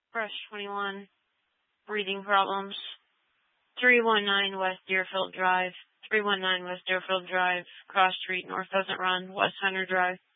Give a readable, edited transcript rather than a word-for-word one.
Brush 21, breathing problems. 319 West Deerfield Drive, 319 West Deerfield Drive, Cross Street, North Pheasant Run, West Hunter Drive.